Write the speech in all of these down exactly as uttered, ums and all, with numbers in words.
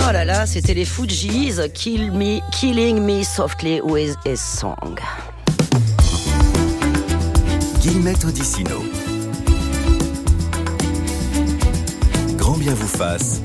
Oh là là, c'était les Fugees, Kill Me, Killing Me Softly with a Song. Guillemette Odissino. Grand bien vous fasse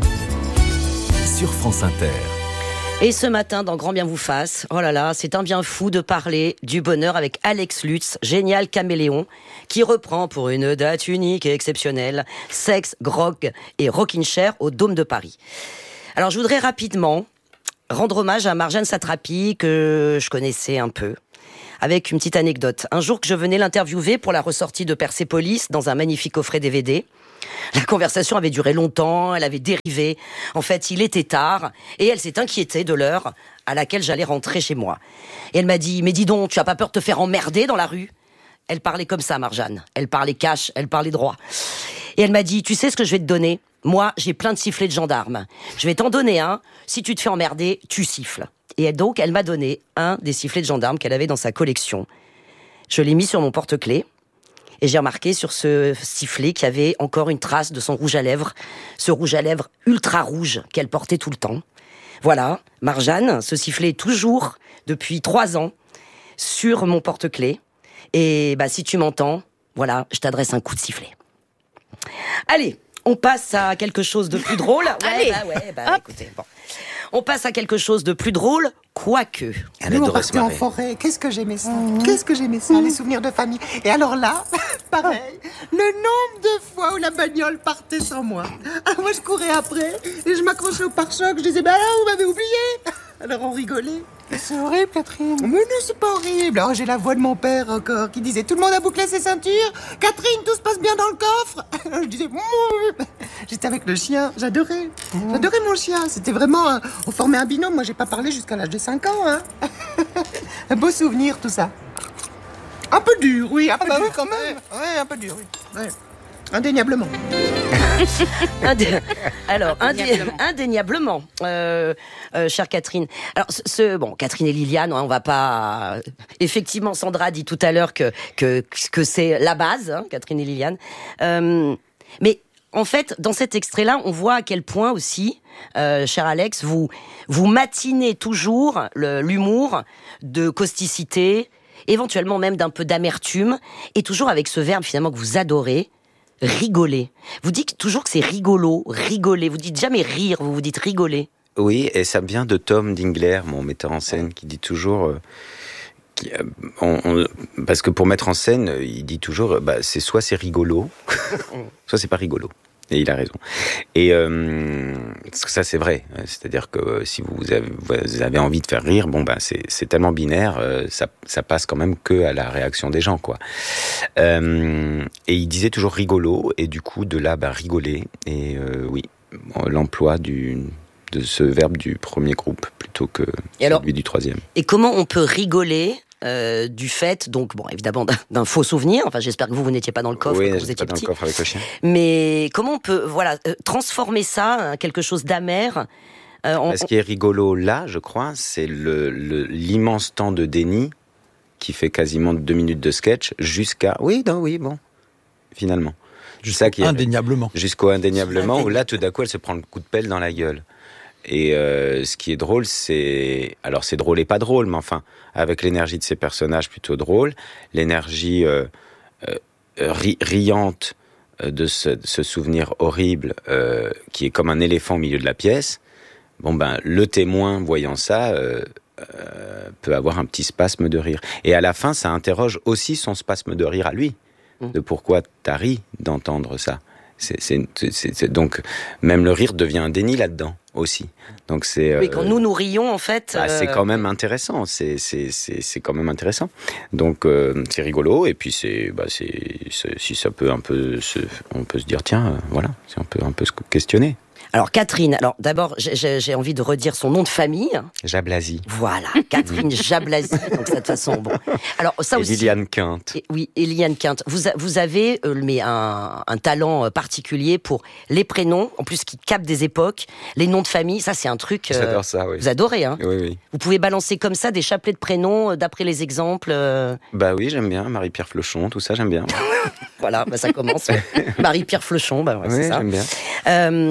sur France Inter. Et ce matin, dans Grand bien vous fasse, oh là là, c'est un bien fou de parler du bonheur avec Alex Lutz, génial caméléon, qui reprend pour une date unique et exceptionnelle Sex, Grog et Rockin' Chair au Dôme de Paris. Alors je voudrais rapidement rendre hommage à Marjane Satrapi, que je connaissais un peu, avec une petite anecdote. Un jour que je venais l'interviewer pour la ressortie de Persepolis dans un magnifique coffret D V D, la conversation avait duré longtemps, elle avait dérivé. En fait, il était tard et elle s'est inquiétée de l'heure à laquelle j'allais rentrer chez moi. Et elle m'a dit « Mais dis donc, tu as pas peur de te faire emmerder dans la rue ?» Elle parlait comme ça, Marjane. Elle parlait cash, elle parlait droit. Et elle m'a dit « Tu sais ce que je vais te donner ? Moi, j'ai plein de sifflets de gendarmes. Je vais t'en donner un. Si tu te fais emmerder, tu siffles. » Et donc, elle m'a donné un des sifflets de gendarmes qu'elle avait dans sa collection. Je l'ai mis sur mon porte-clés. Et j'ai remarqué sur ce sifflet qu'il y avait encore une trace de son rouge à lèvres, ce rouge à lèvres ultra rouge qu'elle portait tout le temps. Voilà, Marjane, ce sifflet est toujours, depuis trois ans, sur mon porte-clés. Et bah, si tu m'entends, voilà, je t'adresse un coup de sifflet. Allez, on passe à quelque chose de plus drôle. Ouais, Allez, bah ouais, bah écoutez, bon. On passe à quelque chose de plus drôle, quoique. Elle Nous, on partait en forêt. Qu'est-ce que j'aimais ça mmh. Qu'est-ce que j'aimais ça, mmh. les souvenirs de famille. Et alors là, pareil, le nombre de fois où la bagnole partait sans moi. Alors moi, je courais après et je m'accrochais au pare-choc. Je disais, bah là, vous m'avez oublié. Alors on rigolait. C'est horrible, Catherine. Mais non, c'est pas horrible. Alors j'ai la voix de mon père encore qui disait, tout le monde a bouclé ses ceintures. Catherine, tout se passe bien dans le coffre. Alors je disais, mmm. J'étais avec le chien. J'adorais. Mmh. J'adorais mon chien. C'était vraiment, un... on formait un binôme. Moi, j'ai pas parlé jusqu'à l'âge de cinq ans. Hein. Un beau souvenir, tout ça. Un peu dur, oui. Un peu ah bah dur oui, quand même. Ouais, un peu dur, oui. Ouais. Indéniablement. Indé... Alors, indéniablement, indéniablement euh, euh, chère Catherine. Alors, ce, ce, bon, Catherine et Liliane, on va pas. Euh, effectivement, Sandra dit tout à l'heure que que que c'est la base, hein, Catherine et Liliane. Euh, mais en fait, dans cet extrait-là, on voit à quel point aussi, euh, cher Alex, vous vous matinez toujours le, l'humour de causticité, éventuellement même d'un peu d'amertume, et toujours avec ce verbe finalement que vous adorez. Rigoler. Vous dites toujours que c'est rigolo, rigoler. Vous dites jamais rire, vous vous dites rigoler. Oui, et ça vient de Tom Dingler, mon metteur en scène, qui dit toujours... Euh, qui, euh, on, on, parce que pour mettre en scène, il dit toujours, bah, c'est soit c'est rigolo, soit c'est pas rigolo. Et il a raison. Et euh, ça, c'est vrai. C'est-à-dire que si vous avez, vous avez envie de faire rire, bon, ben, c'est, c'est tellement binaire, euh, ça, ça passe quand même que à la réaction des gens, quoi. Euh, et il disait toujours rigolo, et du coup, de là, ben, rigoler. Et euh, oui, l'emploi du, de ce verbe du premier groupe plutôt que et celui alors, du troisième. Et comment on peut rigoler Euh, du fait, donc bon, évidemment d'un, d'un faux souvenir. Enfin, j'espère que vous vous n'étiez pas dans le coffre oui, quand vous étiez pas petit. Dans le coffre avec le chien. Mais comment on peut, voilà, euh, transformer ça en quelque chose d'amer. euh, on, Ce qui est rigolo là, je crois, c'est le, le l'immense temps de déni qui fait quasiment deux minutes de sketch jusqu'à oui, non, oui, bon, finalement. Jusqu'au ça qui est, indéniablement. Jusqu'au indéniablement où là, tout d'un coup, elle se prend le coup de pelle dans la gueule. Et euh, ce qui est drôle, c'est... Alors, c'est drôle et pas drôle, mais enfin, avec l'énergie de ces personnages plutôt drôles, l'énergie euh, euh, ri- riante de ce, de ce souvenir horrible euh, qui est comme un éléphant au milieu de la pièce, bon ben, le témoin, voyant ça, euh, euh, peut avoir un petit spasme de rire. Et à la fin, ça interroge aussi son spasme de rire à lui, de pourquoi t'as ri d'entendre ça. C'est, c'est, c'est, c'est, donc, même le rire devient un déni là-dedans aussi. Donc c'est. Oui, quand euh, nous nous rions, en fait. Bah, euh... c'est quand même intéressant. C'est, c'est, c'est, c'est quand même intéressant. Donc euh, c'est rigolo. Et puis c'est, bah, c'est, c'est, si ça peut un peu, se, on peut se dire tiens, euh, voilà, si on peut un peu se questionner. Alors Catherine, alors d'abord j'ai, j'ai envie de redire son nom de famille. Jablasi. Voilà, Catherine Jablasi. Donc de toute façon, bon. Alors ça et aussi. Liliane Quinte. Et, oui, et Liliane Quinte. Vous a, vous avez euh, mais un, un talent particulier pour les prénoms, en plus qui captent des époques, les noms de famille. Ça c'est un truc. Euh, J'adore ça. Oui. Vous adorez, hein. Oui, oui. Vous pouvez balancer comme ça des chapelets de prénoms euh, d'après les exemples. Euh... Bah oui, j'aime bien Marie-Pierre Flochon, tout ça, j'aime bien. Voilà, bah ça commence. Marie-Pierre Flochon, bah ouais, oui, c'est ça. j'aime bien. Euh, donc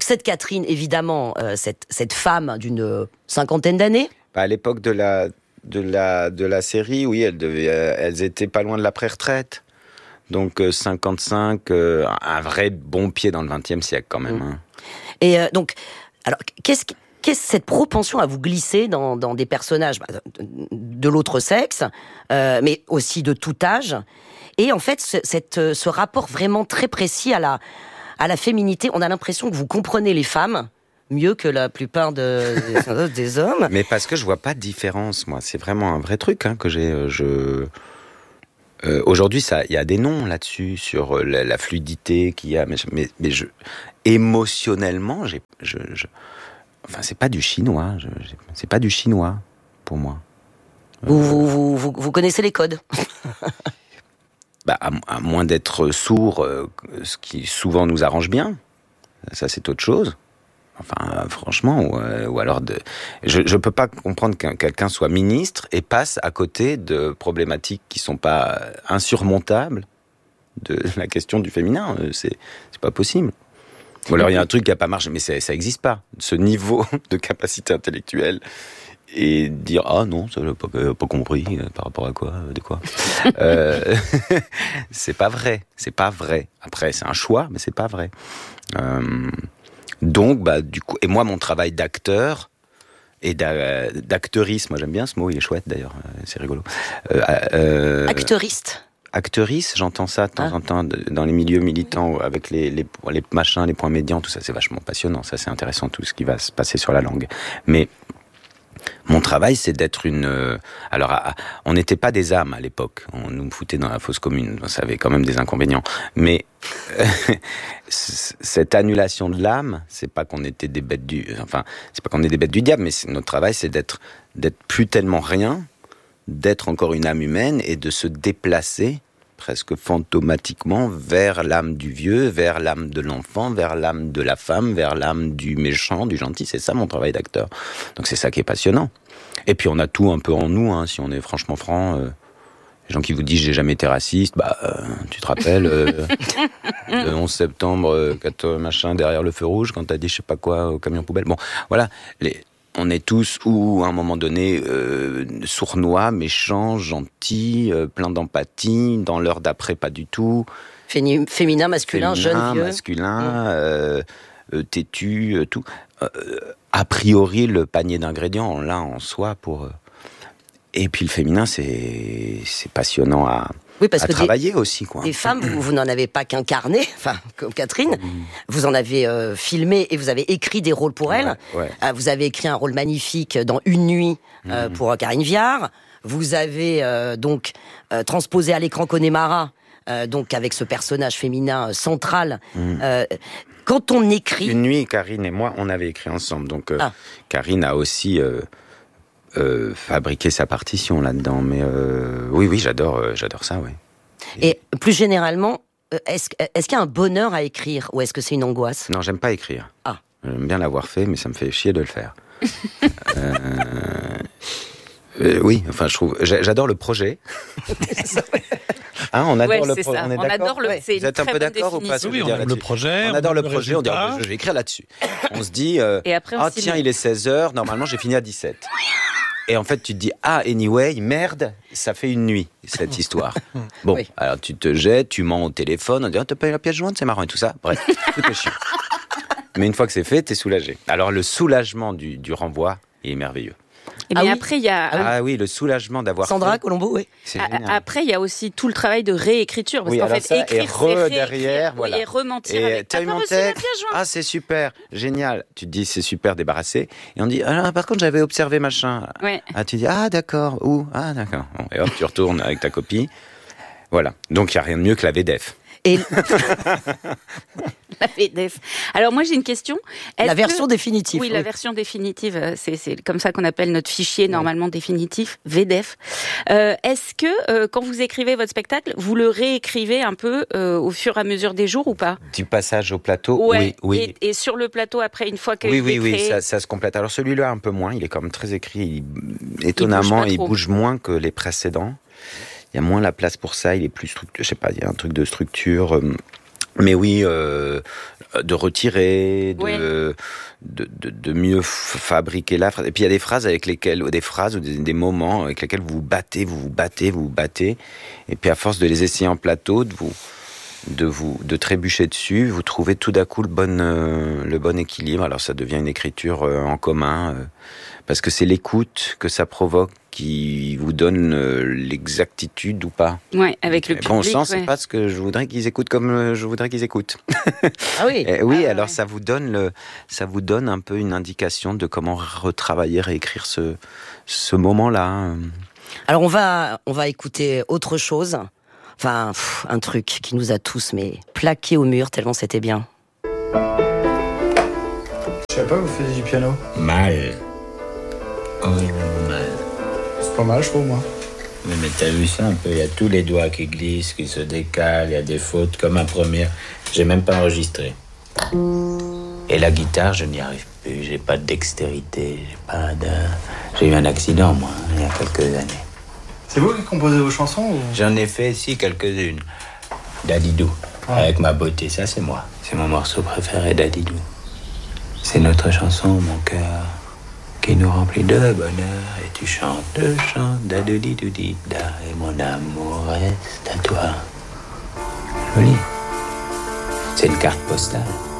cette Catherine, évidemment, euh, cette, cette femme d'une cinquantaine d'années. Bah, à l'époque de la, de, la, de la série, oui, elles, devaient, euh, elles étaient pas loin de la pré-retraite. Donc euh, cinquante-cinq, euh, un vrai bon pied dans le vingtième siècle quand même. Hein. Et euh, donc, alors, qu'est-ce que... Qu'est-ce cette propension à vous glisser dans, dans des personnages bah, de l'autre sexe, euh, mais aussi de tout âge, et en fait ce, cette, ce rapport vraiment très précis à la, à la féminité, on a l'impression que vous comprenez les femmes mieux que la plupart de, des hommes. Mais parce que je vois pas de différence, moi, c'est vraiment un vrai truc hein, que j'ai. Je... Euh, aujourd'hui, il y a des noms là-dessus sur la, la fluidité qu'il y a, mais, mais, mais je, émotionnellement, j'ai, je, je Enfin, c'est pas du chinois. Je, c'est pas du chinois pour moi. Vous, vous, vous, vous, vous connaissez les codes. Bah, à, à moins d'être sourd, euh, ce qui souvent nous arrange bien. Ça, c'est autre chose. Enfin, euh, franchement, ou, euh, ou alors de. Je, je peux pas comprendre qu'un quelqu'un soit ministre et passe à côté de problématiques qui sont pas insurmontables de la question du féminin. C'est, c'est pas possible. Ou alors il y a un truc qui n'a pas marché, mais ça n'existe pas. Ce niveau de capacité intellectuelle et dire ah non, ça n'a pas, pas compris par rapport à quoi, de quoi. euh, c'est pas vrai, c'est pas vrai. Après c'est un choix, mais c'est pas vrai. Euh, donc bah du coup, et moi mon travail d'acteur et d'a, d'acteuriste, moi j'aime bien ce mot, il est chouette d'ailleurs, c'est rigolo. Euh, euh, Acteuriste. Acteuriste, j'entends ça de temps ah. en temps dans les milieux militants avec les, les, les machins, les points médians, tout ça, c'est vachement passionnant, ça c'est intéressant tout ce qui va se passer sur la langue. Mais mon travail, c'est d'être une... Alors, on n'était pas des âmes à l'époque, on nous foutait dans la fosse commune, ça avait quand même des inconvénients. Mais cette annulation de l'âme, c'est pas qu'on était des bêtes du... Enfin, c'est pas qu'on est des bêtes du diable, mais c'est, notre travail, c'est d'être, d'être plus tellement rien, d'être encore une âme humaine et de se déplacer presque fantomatiquement vers l'âme du vieux, vers l'âme de l'enfant, vers l'âme de la femme, vers l'âme du méchant, du gentil. C'est ça mon travail d'acteur. Donc c'est ça qui est passionnant. Et puis on a tout un peu en nous, hein, si on est franchement franc. Euh, les gens qui vous disent j'ai jamais été raciste, bah euh, tu te rappelles euh, le onze septembre, euh, quatorze machin derrière le feu rouge quand t'as dit je sais pas quoi au camion poubelle. Bon, voilà. Les On est tous, ou à un moment donné, euh, sournois, méchants, gentils, euh, pleins d'empathie, dans l'heure d'après, pas du tout. Féni- féminin, masculin, féminin, jeune, vieux. masculin, mmh. euh, euh, têtu, euh, tout. Euh, a priori, le panier d'ingrédients, on l'a en soi pour... Euh... Et puis le féminin, c'est, c'est passionnant à... Oui, parce à que travailler des, aussi, quoi. Des femmes, vous, vous n'en avez pas qu'incarné, enfin, comme Catherine. Mmh. Vous en avez euh, filmé et vous avez écrit des rôles pour elle. Ouais, ouais. Euh, vous avez écrit un rôle magnifique dans Une nuit euh, mmh. pour Karine Viard. Vous avez euh, donc euh, transposé à l'écran Connemara, euh, donc avec ce personnage féminin euh, central. Mmh. Euh, quand on écrit... Une nuit, Karine et moi, on avait écrit ensemble. Donc euh, ah. Karine a aussi... Euh, Euh, fabriquer sa partition là-dedans, mais euh, oui, oui, j'adore, euh, j'adore ça, oui. Et, Et plus généralement, est-ce, est-ce qu'il y a un bonheur à écrire ou est-ce que c'est une angoisse ? Non, j'aime pas écrire. Ah. J'aime bien l'avoir fait, mais ça me fait chier de le faire. euh, euh, oui, enfin, je trouve, j'adore le projet. Hein, on adore ouais, le projet. On est on d'accord. adore le. C'est Vous êtes un peu d'accord ou pas? Oui, on aime le projet. On adore le le projet. On dit, oh, je vais écrire là-dessus. On se dit, euh, Et après, on ah tiens, il est seize heures. Normalement, j'ai fini à dix-sept. Et en fait, tu te dis, ah, anyway, merde, ça fait une nuit, cette histoire. Bon, oui. Alors tu te jettes, tu mens au téléphone, on dit, oh, t'as payé la pièce jointe, c'est marrant et tout ça. Bref, tout est chiant. Mais une fois que c'est fait, t'es soulagé. Alors le soulagement du, du renvoi, il est merveilleux. Et ah mais oui. Après, il y a... Ah oui, le soulagement d'avoir Sandra fait... Colombo, oui. C'est génial. Après, il y a aussi tout le travail de réécriture. Parce oui, qu'en fait, ça, écrire, et re c'est derrière, voilà. Oui, et rementir et avec... T'as eu mon texte. Ah, c'est super, génial. Tu te dis, c'est super, débarrassé. Et on dit, ah, par contre, j'avais observé machin. Ouais. Ah, tu dis, ah, d'accord, où? Ah, d'accord. Bon, et hop, tu retournes avec ta copie. Voilà. Donc, il n'y a rien de mieux que la V D E F. Et... la V D E F. Alors moi j'ai une question. Est-ce la version que... définitive. Oui, oui, la version définitive, c'est, c'est comme ça qu'on appelle notre fichier normalement oui. définitif, V D E F. Euh, est-ce que euh, quand vous écrivez votre spectacle, vous le réécrivez un peu euh, au fur et à mesure des jours ou pas? Du passage au plateau, ouais. oui, oui. Et, et sur le plateau après, une fois que oui, oui, est oui, créé... ça, ça se complète. Alors celui-là un peu moins, il est quand même très écrit. Il... Étonnamment, il bouge, il bouge moins que les précédents. Il y a moins la place pour ça, il est plus structuré, je sais pas, il y a un truc de structure. Mais oui, euh, de retirer, de, ouais. de, de, de mieux fabriquer la phrase. Et puis il y a des phrases avec lesquelles, ou des phrases ou des, des moments avec lesquels vous vous battez, vous vous battez, vous vous battez. Et puis à force de les essayer en plateau, de vous, de vous, de trébucher dessus, vous trouvez tout d'un coup le bon, euh, le bon équilibre. Alors ça devient une écriture euh, en commun, euh, parce que c'est l'écoute que ça provoque qui vous donne euh, l'exactitude ou pas. Ouais, avec le public. Bon sang, ouais. c'est pas ce que je voudrais qu'ils écoutent comme euh, je voudrais qu'ils écoutent. Ah oui. Et oui, Ah, alors ouais. ça vous donne le, ça vous donne un peu une indication de comment retravailler, réécrire ce, ce moment-là. Alors on va, on va écouter autre chose. Enfin, pff, un truc qui nous a tous mais plaqués au mur tellement c'était bien. Je savais pas que vous faisiez du piano. Mal. Horriblement mal. C'est pas mal, je trouve, moi. Oui, mais t'as vu ça un peu? Il y a tous les doigts qui glissent, qui se décalent, il y a des fautes, comme un premier. J'ai même pas enregistré. Et la guitare, je n'y arrive plus. J'ai pas de dextérité, j'ai pas de... J'ai eu un accident, moi, il y a quelques années. C'est vous qui composez vos chansons ou... J'en ai fait, si, quelques-unes. Dadidou, Ah. avec ma beauté, ça c'est moi. C'est mon morceau préféré, Dadidou. C'est notre chanson, mon cœur, qui nous remplit de bonheur. Et tu chantes, chantes, da-do-di-do-di-da, et mon amour reste à toi. Joli. C'est une carte postale.